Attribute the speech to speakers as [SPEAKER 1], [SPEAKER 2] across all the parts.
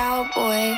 [SPEAKER 1] cowboy.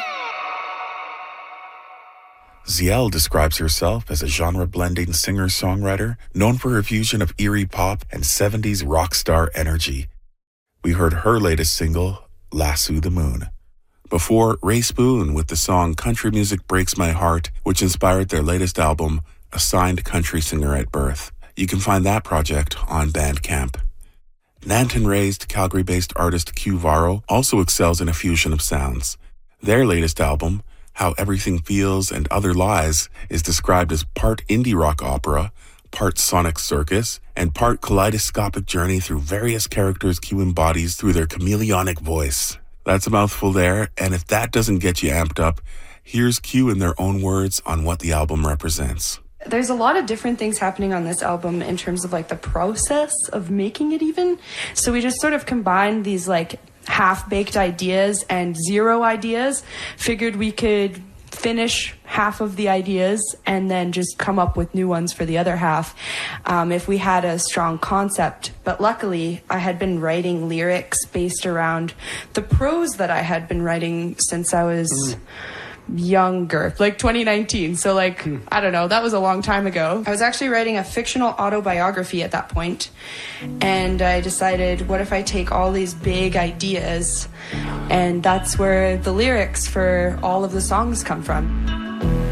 [SPEAKER 2] Ziel describes herself as a genre-blending singer-songwriter known for her fusion of eerie pop and 70s rock star energy. We heard her latest single, Lasso the Moon. Before, Ray Spoon with the song Country Music Breaks My Heart, which inspired their latest album, Assigned Country Singer at Birth. You can find that project on Bandcamp. Nanton-raised, Calgary-based artist Q Varro also excels in a fusion of sounds. Their latest album, How Everything Feels and Other Lies, is described as part indie rock opera, part sonic circus, and part kaleidoscopic journey through various characters Q embodies through their chameleonic voice. That's a mouthful there, and if that doesn't get you amped up, here's Q in their own words on what the album represents.
[SPEAKER 3] There's a lot of different things happening on this album in terms of like the process of making it even. So we just sort of combined these like half-baked ideas and zero ideas, figured we could finish half of the ideas and then just come up with new ones for the other half if we had a strong concept. But luckily, I had been writing lyrics based around the prose that I had been writing since I was younger, like 2019. So like, I don't know, that was a long time ago. I was actually writing a fictional autobiography at that point, and I decided, what if I take all these big ideas, and that's where the lyrics for all of the songs come from.